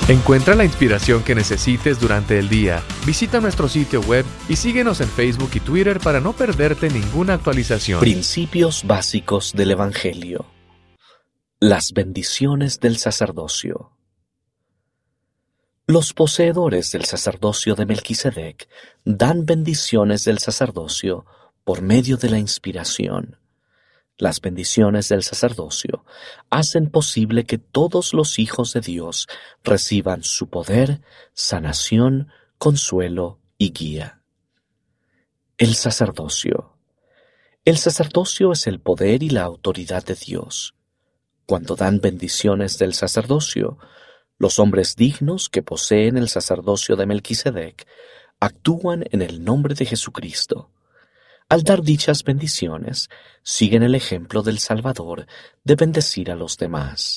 Encuentra la inspiración que necesites durante el día. Visita nuestro sitio web y síguenos en Facebook y Twitter para no perderte ninguna actualización. Principios básicos del Evangelio. Las bendiciones del sacerdocio. Los poseedores del sacerdocio de Melquisedec dan bendiciones del sacerdocio por medio de la inspiración. Las bendiciones del sacerdocio hacen posible que todos los hijos de Dios reciban su poder, sanación, consuelo y guía. El sacerdocio. El sacerdocio es el poder y la autoridad de Dios. Cuando dan bendiciones del sacerdocio, los hombres dignos que poseen el sacerdocio de Melquisedec actúan en el nombre de Jesucristo. Al dar dichas bendiciones, siguen el ejemplo del Salvador de bendecir a los demás.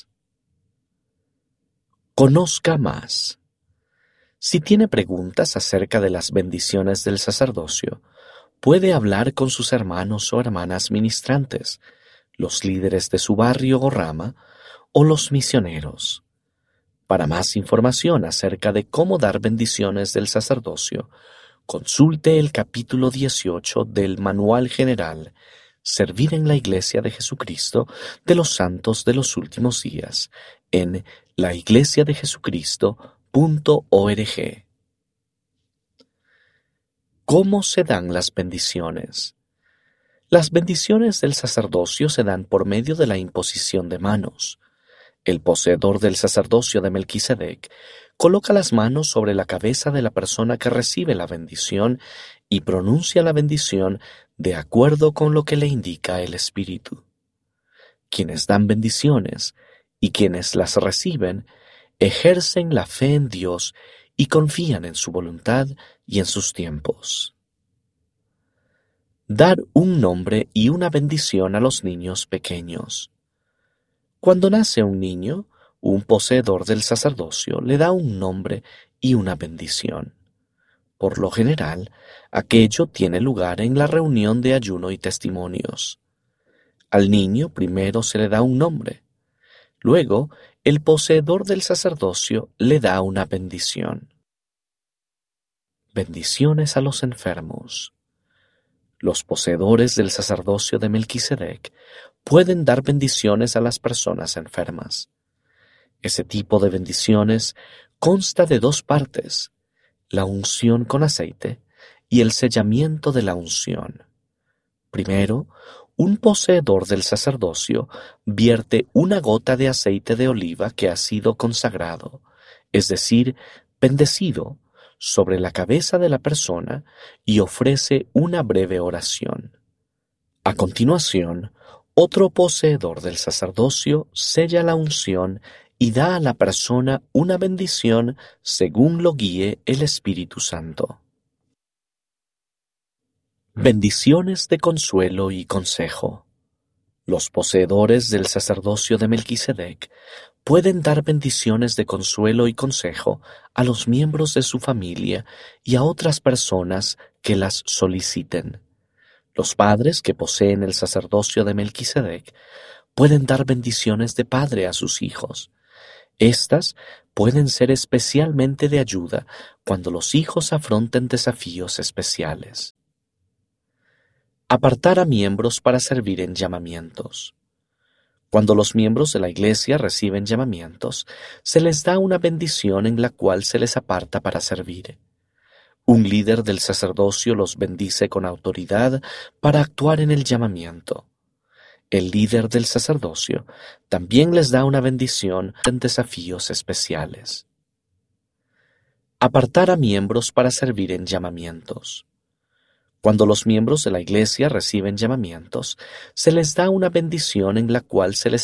Conozca más. Si tiene preguntas acerca de las bendiciones del sacerdocio, puede hablar con sus hermanos o hermanas ministrantes, los líderes de su barrio o rama, o los misioneros. Para más información acerca de cómo dar bendiciones del sacerdocio, consulte el capítulo 18 del Manual General, Servir en la Iglesia de Jesucristo de los Santos de los Últimos Días, en laiglesiadejesucristo.org. ¿Cómo se dan las bendiciones? Las bendiciones del sacerdocio se dan por medio de la imposición de manos. El poseedor del sacerdocio de Melquisedec coloca las manos sobre la cabeza de la persona que recibe la bendición y pronuncia la bendición de acuerdo con lo que le indica el Espíritu. Quienes dan bendiciones y quienes las reciben ejercen la fe en Dios y confían en su voluntad y en sus tiempos. Dar un nombre y una bendición a los niños pequeños. Cuando nace un niño, un poseedor del sacerdocio le da un nombre y una bendición. Por lo general, aquello tiene lugar en la reunión de ayuno y testimonios. Al niño primero se le da un nombre. Luego, el poseedor del sacerdocio le da una bendición. Bendiciones a los enfermos. Los poseedores del sacerdocio de Melquisedec pueden dar bendiciones a las personas enfermas. Ese tipo de bendiciones consta de dos partes: la unción con aceite y el sellamiento de la unción. Primero, un poseedor del sacerdocio vierte una gota de aceite de oliva que ha sido consagrado, es decir, bendecido, sobre la cabeza de la persona y ofrece una breve oración. A continuación, otro poseedor del sacerdocio sella la unción y da a la persona una bendición según lo guíe el Espíritu Santo. Bendiciones de consuelo y consejo. Los poseedores del sacerdocio de Melquisedec pueden dar bendiciones de consuelo y consejo a los miembros de su familia y a otras personas que las soliciten. Los padres que poseen el sacerdocio de Melquisedec pueden dar bendiciones de padre a sus hijos. Estas pueden ser especialmente de ayuda cuando los hijos afronten desafíos especiales. Apartar a miembros para servir en llamamientos. Cuando los miembros de la Iglesia reciben llamamientos, se les da una bendición en la cual se les aparta para servir. Un líder del sacerdocio los bendice con autoridad para actuar en el llamamiento. El líder del sacerdocio también les da una bendición en desafíos especiales. Apartar a miembros para servir en llamamientos. Cuando los miembros de la Iglesia reciben llamamientos, se les da una bendición en la cual se les